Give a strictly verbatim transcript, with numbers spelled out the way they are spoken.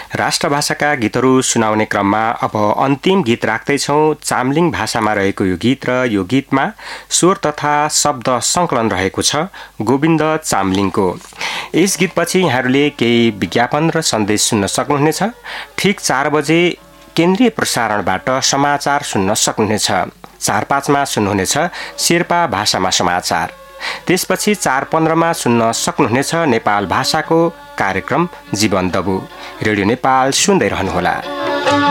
राष्ट्रभाषाका गीतहरू सुनाउने क्रममा अब अन्तिम गीत राख्दैछौँ। चाम्लिङ भाषामा रहेको यो गीत र यो गीतमा स्वर तथा शब्द सङ्कलन रहेको छ गोविन्द चाम्लिङको। यस गीतपछि यहाँहरूले केही विज्ञापन र सन्देश सुन्न सक्नुहुनेछ। ठिक चार बजे केन्द्रीय प्रसारणबाट समाचार सुन्न सक्नुहुनेछ। चार पाँचमा सुन्नुहुनेछ शेर्पा भाषामा समाचार। त्यसपछि चार पन्ध्रमा सुन्न सक्नुहुनेछ नेपाल भाषाको कार्यक्रम जीवन दबु। रेडियो नेपाल सुन्दै रहनुहोला।